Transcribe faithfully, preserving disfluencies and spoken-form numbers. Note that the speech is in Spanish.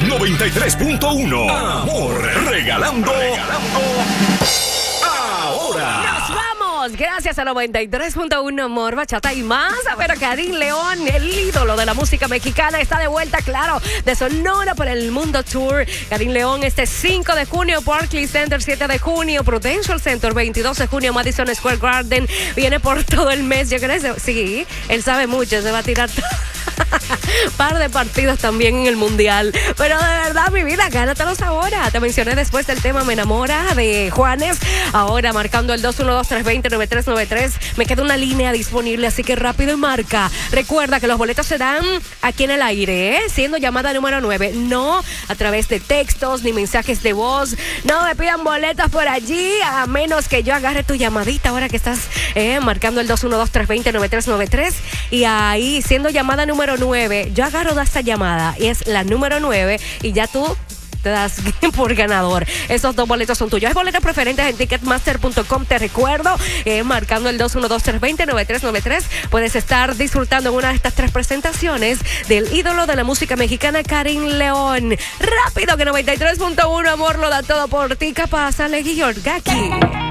noventa y tres punto uno. Amor, regalando. Regalando. Ahora. Nos vamos. Gracias a noventa y tres punto uno Amor, Bachata y más. A ver, Karim León, el ídolo de la música mexicana, está de vuelta, claro, de Sonora por el Mundo Tour. Karim León este cinco de junio, Barclays Center siete de junio, Prudential Center veintidós de junio, Madison Square Garden. Viene por todo el mes, yo creo. Sí, él sabe mucho, se va a tirar par de partidos también en el Mundial. Pero de verdad, mi vida, gánatelos ahora. Te mencioné después del tema Me Enamora de Juanes. Ahora marcando el dos uno dos, tres dos cero, nueve tres nueve tres. Me queda una línea disponible, así que rápido y marca. Recuerda que los boletos serán aquí en el aire, ¿eh? Siendo llamada número nueve. No a través de textos ni mensajes de voz. No me pidan boletos por allí, a menos que yo agarre tu llamadita ahora que estás eh, marcando el dos uno dos, tres dos cero, nueve tres nueve tres. Y ahí, siendo llamada número nueve, yo agarro de esta llamada y es la número nueve y ya tú te das por ganador. Esos dos boletos son tuyos. Hay boletos preferentes en ticketmaster punto com. Te recuerdo, eh, marcando el dos uno dos, tres dos cero, nueve tres nueve tres, puedes estar disfrutando en una de estas tres presentaciones del ídolo de la música mexicana, Karim León. Rápido, que noventa y tres punto uno Amor lo da todo por ti. Capaz, Alex Yorgaki.